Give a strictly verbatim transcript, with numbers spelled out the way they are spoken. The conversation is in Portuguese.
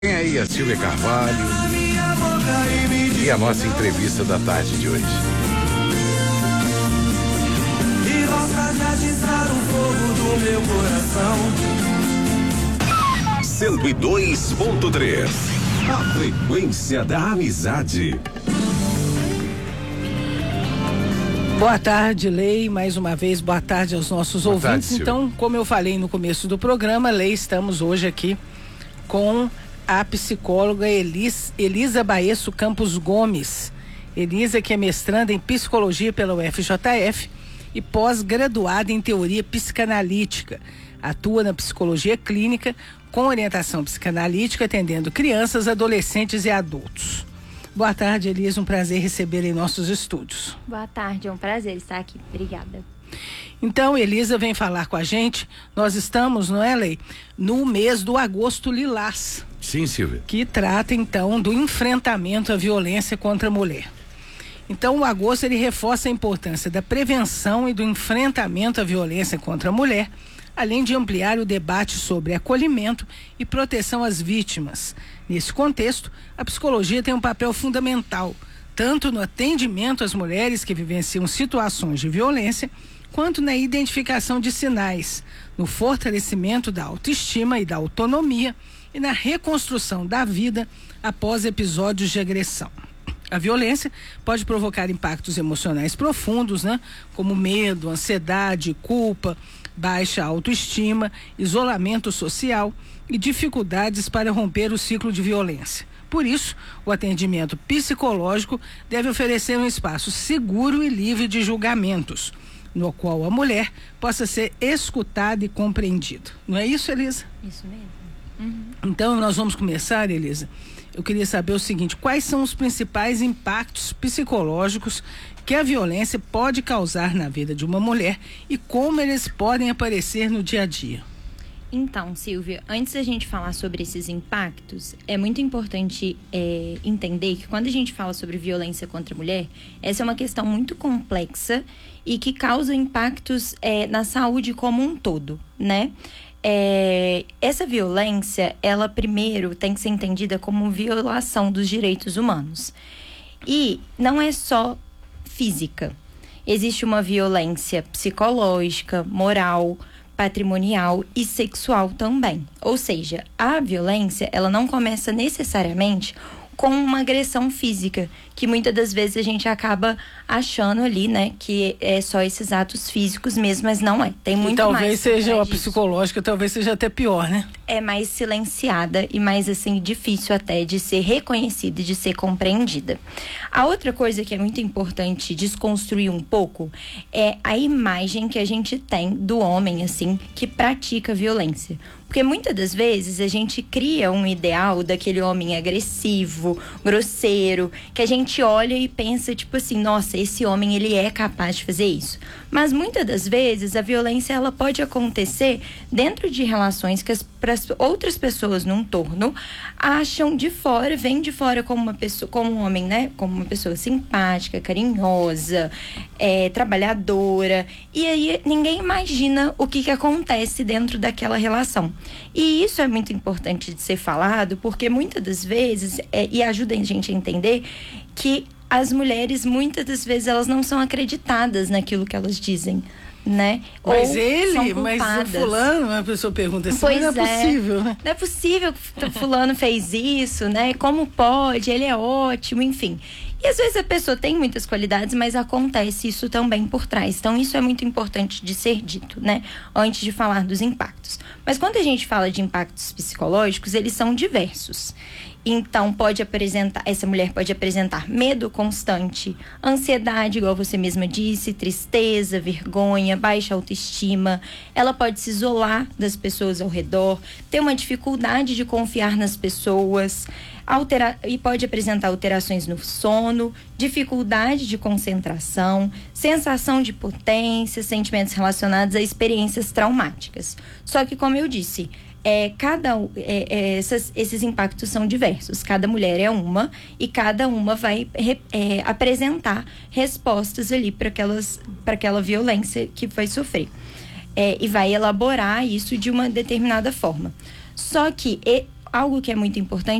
Tem aí a Silvia Carvalho e a nossa entrevista da tarde de hoje. E gosta de atiçar o fogo do meu coração. cento e dois ponto três. A frequência da amizade. Boa tarde, Lei. Mais uma vez, boa tarde aos nossos boa ouvintes. Tarde, então, como eu falei no começo do programa, Lei, estamos hoje aqui com a psicóloga Elis, Elisa Baesso Campos Gomes. Elisa, que é mestranda em psicologia pela U F J F e pós-graduada em teoria psicanalítica. Atua na psicologia clínica com orientação psicanalítica, atendendo crianças, adolescentes e adultos. Boa tarde, Elisa. Um prazer recebê-la em nossos estúdios. Boa tarde, é um prazer estar aqui. Obrigada. Então, Elisa vem falar com a gente. Nós estamos, não é, Lei? No mês do Agosto Lilás. Sim, Silvia. Que trata, então, do enfrentamento à violência contra a mulher. Então, o agosto, ele reforça a importância da prevenção e do enfrentamento à violência contra a mulher, além de ampliar o debate sobre acolhimento e proteção às vítimas. Nesse contexto, a psicologia tem um papel fundamental, tanto no atendimento às mulheres que vivenciam situações de violência, quanto na identificação de sinais, no fortalecimento da autoestima e da autonomia e na reconstrução da vida após episódios de agressão. A violência pode provocar impactos emocionais profundos, né? Como medo, ansiedade, culpa, baixa autoestima, isolamento social e dificuldades para romper o ciclo de violência. Por isso, o atendimento psicológico deve oferecer um espaço seguro e livre de julgamentos, no qual a mulher possa ser escutada e compreendida. Não é isso, Elisa? Isso mesmo. Uhum. Então, nós vamos começar, Elisa. Eu queria saber o seguinte: quais são os principais impactos psicológicos que a violência pode causar na vida de uma mulher e como eles podem aparecer no dia a dia? Então, Silvia, antes da gente falar sobre esses impactos, é muito importante é, entender que quando a gente fala sobre violência contra a mulher, essa é uma questão muito complexa e que causa impactos é, na saúde como um todo, né? É, essa violência, ela primeiro tem que ser entendida como violação dos direitos humanos. E não é só física. Existe uma violência psicológica, moral, patrimonial e sexual também. Ou seja, a violência, ela não começa necessariamente com uma agressão física, que muitas das vezes a gente acaba achando ali, né, que é só esses atos físicos mesmo, mas não é. Tem muito mais. Talvez seja a psicológica, talvez seja até pior, né? É mais silenciada e mais, assim, difícil até de ser reconhecida e de ser compreendida. A outra coisa que é muito importante desconstruir um pouco é a imagem que a gente tem do homem, assim, que pratica violência. Porque muitas das vezes a gente cria um ideal daquele homem agressivo, grosseiro, que a gente olha e pensa, tipo assim, nossa, esse homem, ele é capaz de fazer isso. Mas muitas das vezes a violência, ela pode acontecer dentro de relações que as, as outras pessoas no entorno acham de fora, vêm de fora como uma pessoa, como um homem, né? Como uma pessoa simpática, carinhosa, é, trabalhadora. E aí ninguém imagina o que, que acontece dentro daquela relação. E isso é muito importante de ser falado, porque muitas das vezes, é, e ajuda a gente a entender que as mulheres, muitas das vezes, elas não são acreditadas naquilo que elas dizem, né? Mas Ou ele, mas o fulano, a pessoa pergunta assim, pois não é, é possível, né? Não é possível que o fulano fez isso, né? Como pode? Ele é ótimo, enfim. E às vezes a pessoa tem muitas qualidades, mas acontece isso também por trás. Então isso é muito importante de ser dito, né? Antes de falar dos impactos. Mas quando a gente fala de impactos psicológicos, eles são diversos. Então, pode apresentar, essa mulher pode apresentar medo constante, ansiedade, igual você mesma disse, tristeza, vergonha, baixa autoestima. Ela pode se isolar das pessoas ao redor, ter uma dificuldade de confiar nas pessoas, altera- e pode apresentar alterações no sono, dificuldade de concentração, sensação de potência, sentimentos relacionados a experiências traumáticas. Só que, como eu disse, É, cada, é, é, essas, esses impactos são diversos. Cada mulher é uma e cada uma vai é, apresentar respostas ali para aquela violência que vai sofrer. É, e vai elaborar isso de uma determinada forma. Só que e, algo que é muito importante